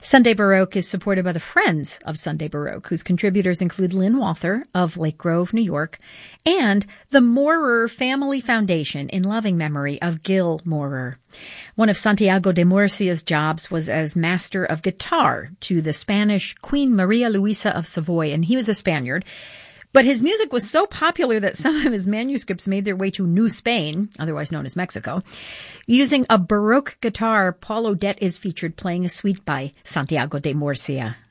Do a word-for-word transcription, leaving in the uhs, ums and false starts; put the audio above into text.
Sunday Baroque is supported by the Friends of Sunday Baroque, whose contributors include Lynn Walther of Lake Grove, New York, and the Maurer Family Foundation in loving memory of Gil Maurer. One of Santiago de Murcia's jobs was as master of guitar to the Spanish Queen Maria Luisa of Savoy, and he was a Spaniard. But his music was so popular that some of his manuscripts made their way to New Spain, otherwise known as Mexico. Using a Baroque guitar, Paul Odette is featured playing a suite by Santiago de Murcia.